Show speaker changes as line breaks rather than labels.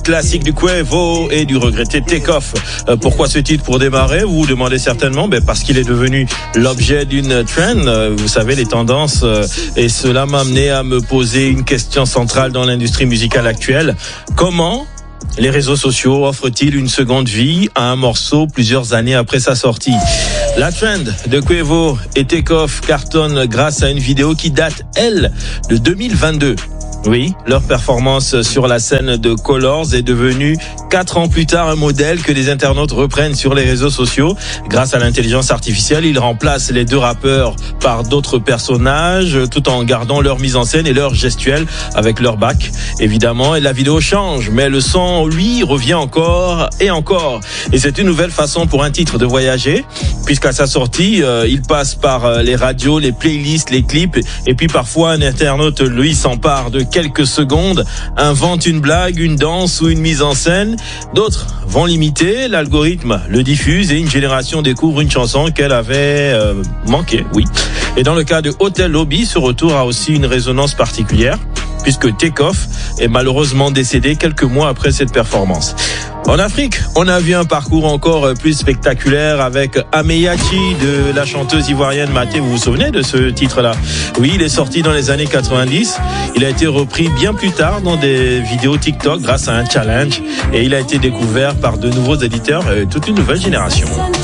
Classique du Quavo et du regretté Takeoff. Pourquoi ce titre pour démarrer? Vous vous demandez certainement, parce qu'il est devenu l'objet d'une trend. Vous savez, les tendances. Et cela m'a amené à me poser une question centrale dans l'industrie musicale actuelle. Comment les réseaux sociaux offrent-ils une seconde vie à un morceau plusieurs années après sa sortie? La trend de Quavo et Takeoff cartonne grâce à une vidéo qui date, elle, de 2022. Oui, leur performance sur la scène de Colors est devenue 4 ans plus tard un modèle que les internautes reprennent sur les réseaux sociaux. Grâce à l'intelligence artificielle, ils remplacent les deux rappeurs par d'autres personnages tout en gardant leur mise en scène et leur gestuelle avec leur bac, évidemment. Et la vidéo change, mais le son, lui, revient encore et encore. Et c'est une nouvelle façon pour un titre de voyager, puisqu'à sa sortie, il passe par les radios, les playlists, les clips, et puis parfois un internaute, lui, s'empare de quelques secondes, invente une blague, une danse ou une mise en scène. D'autres vont l'imiter, l'algorithme le diffuse et une génération découvre une chanson qu'elle avait manqué, oui. Et dans le cas de Hotel Lobby, ce retour a aussi une résonance particulière, puisque Takeoff est malheureusement décédé quelques mois après cette performance. En Afrique, on a vu un parcours encore plus spectaculaire avec Ameyachi de la chanteuse ivoirienne Maté. Vous vous souvenez de ce titre-là? Oui, il est sorti dans les années 90. Il a été repris bien plus tard dans des vidéos TikTok grâce à un challenge et il a été découvert par de nouveaux éditeurs et toute une nouvelle génération.